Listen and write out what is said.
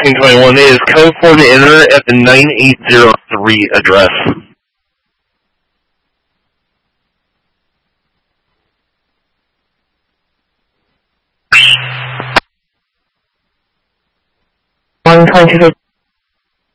Booking 21 is code for the internet at the 9803 address. One 22